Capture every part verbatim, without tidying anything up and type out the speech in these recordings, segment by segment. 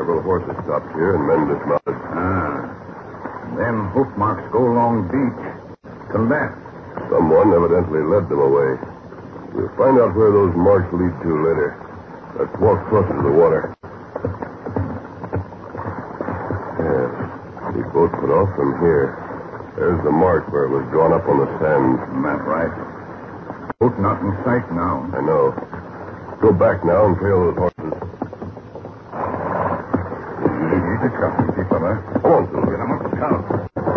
Several horses stopped here and men dismounted. Ah. Them hoof marks go along beach to left. Someone evidently led them away. We'll find out where those marks lead to later. Let's walk closer to the water. Yes. We both put off from here. There's the mark where it was drawn up on the sand. That's right. Boat not in sight now. I know. Go back now and trail those horses. Easy, come, easy, fella. Come on, Silver. Get 'em up the count.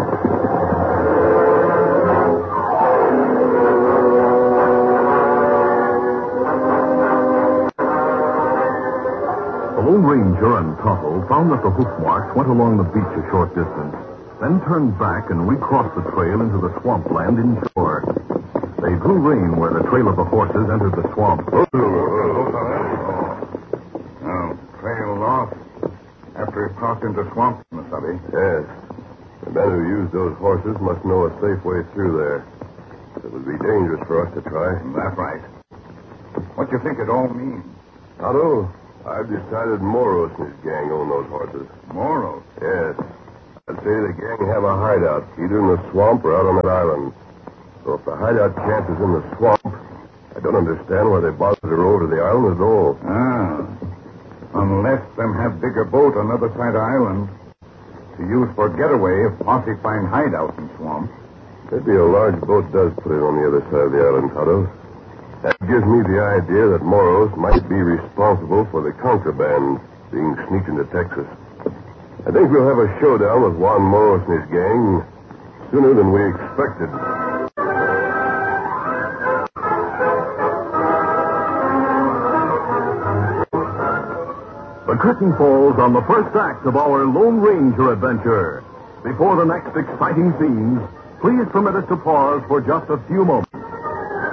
The Lone Ranger and Tonto found that the hoof marks went along the beach a short distance, then turned back and recrossed the trail into the swampland inshore. They drew rein where the trail of the horses entered the swamp. Oh, trail lost after it crossed into swamp, Masabi. Yes. The men who used those horses must know a safe way through there. It would be dangerous for us to try. That's right. What do you think it all means? Tonto, I've decided Moros and his gang own those horses. Moros? Yes. I'd say the gang have a hideout, either in the swamp or out on that island. So if the hideout camp is in the swamp, I don't understand why they bothered to row to the island at all. Ah. Unless them have bigger boat on the other side of the island to use for getaway if posse find hideout in swamp. Maybe a large boat does put in on the other side of the island, Tonto. That gives me the idea that Moros might be responsible for the contraband being sneaked into Texas. I think we'll have a showdown with Juan Moros and his gang sooner than we expected. The curtain falls on the first act of our Lone Ranger adventure. Before the next exciting scenes, please permit us to pause for just a few moments.